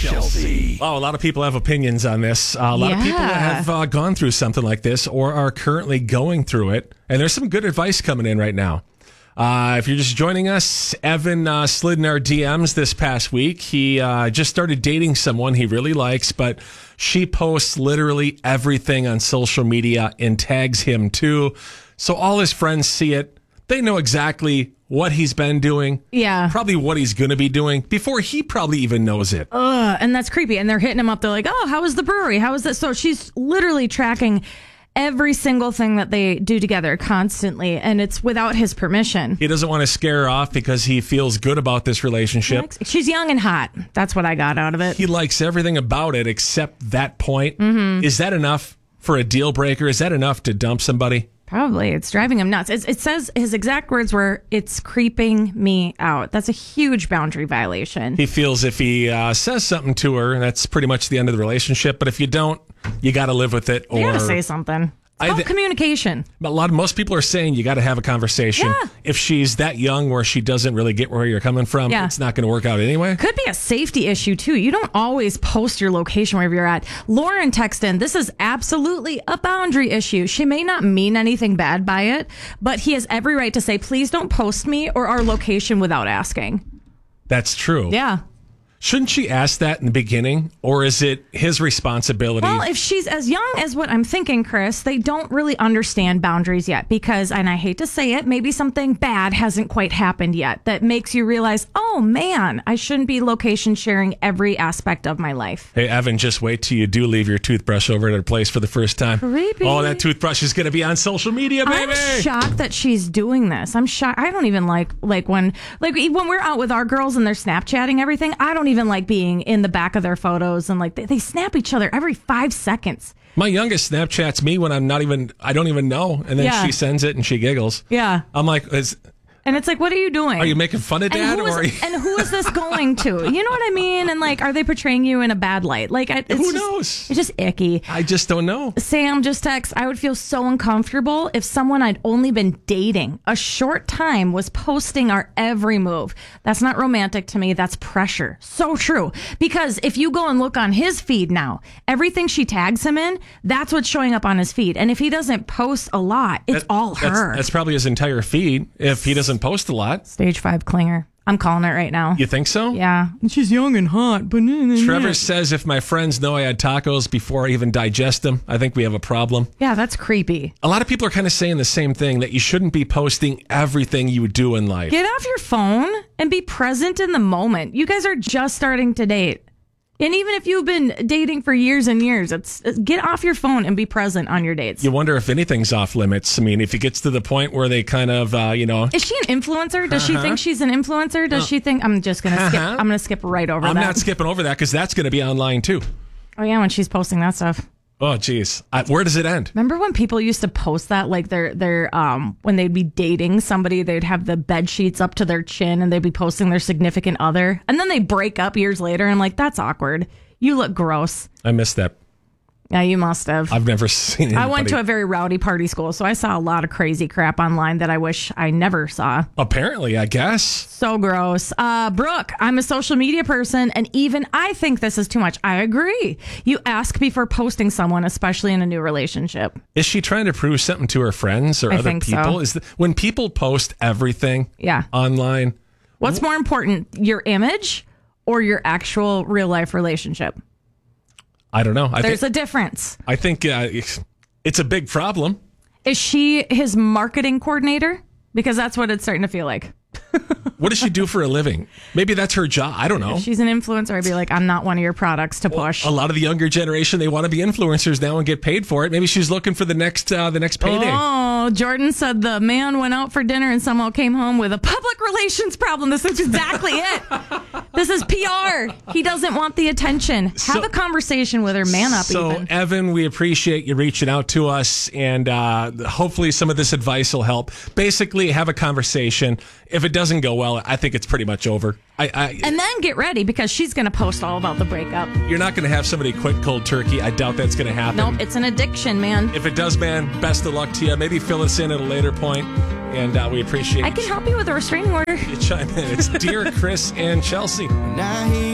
Chelsea. Oh, a lot of people have opinions on this. A lot of people that have gone through something like this or are currently going through it. And there's some good advice coming in right now. If you're just joining us, Evan slid in our DMs this past week. He just started dating someone he really likes, but she posts literally everything on social media and tags him too. So all his friends see it. They know exactly what he's been doing. Yeah. Probably what he's going to be doing before he probably even knows it. And that's creepy. And they're hitting him up. They're like, oh, how was the brewery? How was that? So she's literally tracking every single thing that they do together constantly. And it's without his permission. He doesn't want to scare her off because he feels good about this relationship. She's young and hot. That's what I got out of it. He likes everything about it except that point. Mm-hmm. Is that enough for a deal breaker? Is that enough to dump somebody? Probably. It's driving him nuts. It says his exact words were, "It's creeping me out." That's a huge boundary violation. He feels if he says something to her, that's pretty much the end of the relationship. But if you don't, you got to live with it. You got to say something. It's called communication. Most people are saying you got to have a conversation. Yeah. If she's that young where she doesn't really get where you're coming from, it's not going to work out anyway. Could be a safety issue, too. You don't always post your location wherever you're at. Lauren texted in, this is absolutely a boundary issue. She may not mean anything bad by it, but he has every right to say, please don't post me or our location without asking. That's true. Yeah. Shouldn't she ask that in the beginning, or is it his responsibility? Well, if she's as young as what I'm thinking, Chris, they don't really understand boundaries yet because, and I hate to say it, maybe something bad hasn't quite happened yet that makes you realize, oh man, I shouldn't be location sharing every aspect of my life. Hey, Evan, just wait till you do leave your toothbrush over at her place for the first time. Creepy. Oh, that toothbrush is going to be on social media, baby. I'm shocked that she's doing this. I'm shocked. I don't even like when we're out with our girls and they're Snapchatting everything, I don't even like being in the back of their photos and like they snap each other every 5 seconds. My youngest Snapchats me when I don't even know, and then she sends it and she giggles. Yeah, I'm like, and it's like, what are you doing? Are you making fun of Dad? And who is this going to? You know what I mean? And like, are they portraying you in a bad light? Like, who knows? It's just icky. I just don't know. Sam just texts, I would feel so uncomfortable if someone I'd only been dating a short time was posting our every move. That's not romantic to me. That's pressure. So true. Because if you go and look on his feed now, everything she tags him in, that's what's showing up on his feed. And if he doesn't post a lot, it's all her. That's probably his entire feed. If he doesn't post a lot. Stage 5 clinger. I'm calling it right now. You think so? Yeah. She's young and hot, but Trevor says if my friends know I had tacos before I even digest them, I think we have a problem. Yeah, that's creepy. A lot of people are kind of saying the same thing, that you shouldn't be posting everything you do in life. Get off your phone and be present in the moment. You guys are just starting to date. And even if you've been dating for years and years, it's get off your phone and be present on your dates. You wonder if anything's off limits. I mean, if it gets to the point where they kind of, Is she an influencer? Does she think she's an influencer? Does she think I'm just going to skip? I'm going to skip right over that. I'm not skipping over that because that's going to be online too. Oh yeah, when she's posting that stuff. Oh, geez. Where does it end? Remember when people used to post that, like their when they'd be dating somebody, they'd have the bed sheets up to their chin and they'd be posting their significant other. And then they break up years later and I'm like, that's awkward. You look gross. I missed that. Yeah, you must have. I've never seen anybody. I went to a very rowdy party school, so I saw a lot of crazy crap online that I wish I never saw. Apparently, I guess. So gross. Brooke, I'm a social media person, and even I think this is too much. I agree. You ask before posting someone, especially in a new relationship. Is she trying to prove something to her friends or other people? So. When people post everything online. What's more important, your image or your actual real life relationship? I don't know. There's a difference. I think it's a big problem. Is she his marketing coordinator? Because that's what it's starting to feel like. What does she do for a living? Maybe that's her job. I don't know. If she's an influencer, I'd be like, I'm not one of your products to push. A lot of the younger generation, they want to be influencers now and get paid for it. Maybe she's looking for the next payday. Oh, Jordan said the man went out for dinner and somehow came home with a public relations problem. This is exactly it. This is PR. He doesn't want the attention. Have a conversation with her. Man up. So, Evan, we appreciate you reaching out to us, and hopefully some of this advice will help. Basically, have a conversation. If it doesn't go well, I think it's pretty much over. And then get ready because she's going to post all about the breakup. You're not going to have somebody quit cold turkey. I doubt that's going to happen. Nope, it's an addiction, man. If it does, man, best of luck to you. Maybe fill us in at a later point, and we appreciate it. I can help you with a restraining order. You chime in. It's Dear Chris and Chelsea.